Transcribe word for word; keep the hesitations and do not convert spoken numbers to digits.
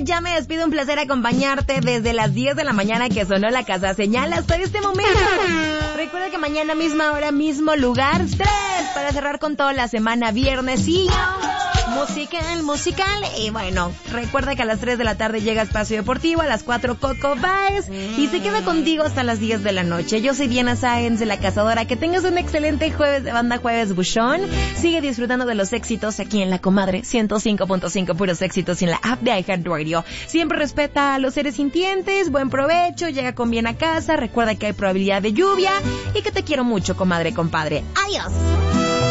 ya me despido, un placer acompañarte desde las diez de la mañana que sonó la casa señal hasta este momento. Recuerda que mañana misma hora, mismo lugar, tres, para cerrar con toda la semana, viernesillo, musical, musical. Y bueno, recuerda que a las tres de la tarde llega Espacio Deportivo, a las cuatro Coco Baez, y se queda contigo hasta las diez de la noche. Yo soy Diana Sáenz de La Cazadora. Que tengas un excelente jueves de banda, jueves buchón. Sigue disfrutando de los éxitos aquí en La Comadre ciento cinco punto cinco, puros éxitos en la app de iHeartRadio. Siempre respeta a los seres sintientes, buen provecho, llega con bien a casa, recuerda que hay probabilidad de lluvia y que te quiero mucho, comadre, compadre. Adiós.